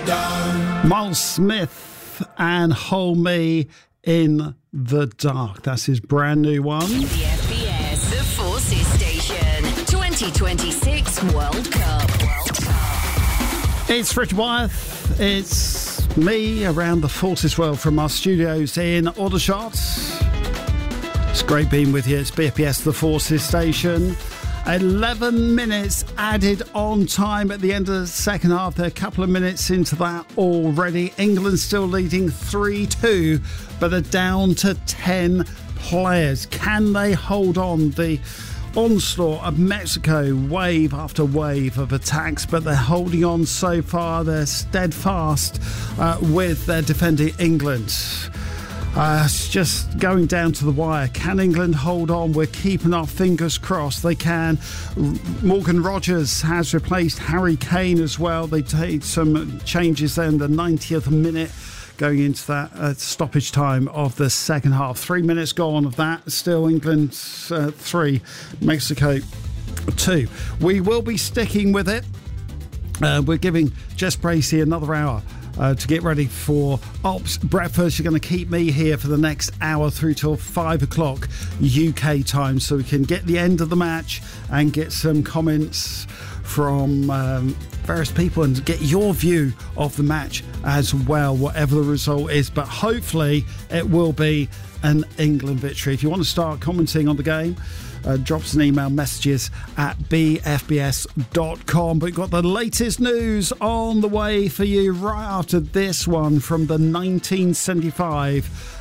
Miles Smith and Hold Me in the Dark. That's his brand new one. The FBS, the Forces Station, 2026 World Cup. It's Richard Wyeth. It's me around the Forces world from our studios in Aldershot. It's great being with you. It's BFBS, the Forces Station. 11 minutes added on time at the end of the second half. They're a couple of minutes into that already. England still leading 3-2, but they're down to 10 players. Can they hold on? The onslaught of Mexico, wave after wave of attacks, but they're holding on so far. They're steadfast with their defending England. It's just going down to the wire. Can England hold on? We're keeping our fingers crossed they can. Morgan Rogers has replaced Harry Kane as well. They made some changes there in the 90th minute going into that stoppage time of the second half. 3 minutes gone of that. Still England 3, Mexico 2. We will be sticking with it. We're giving Jess Bracey another hour to get ready for Ops Breakfast. You're going to keep me here for the next hour through till 5 o'clock UK time, so we can get the end of the match and get some comments from various people and get your view of the match as well, whatever the result is. But hopefully it will be an England victory. If you want to start commenting on the game, drop us an email, messages at bfbs.com. But we've got the latest news on the way for you right after this one from the 1975